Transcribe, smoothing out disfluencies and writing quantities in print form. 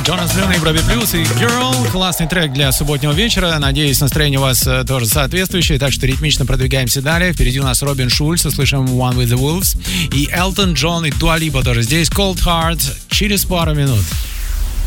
Джонас Блю на Европе Плюс и Girl. Классный трек для субботнего вечера. Надеюсь, настроение у вас тоже соответствующее. Так что ритмично продвигаемся далее. Впереди у нас Робин Шульц. Услышим One with the Wolves. И Элтон Джон и Дуа Липа тоже здесь. Cold Heart через пару минут.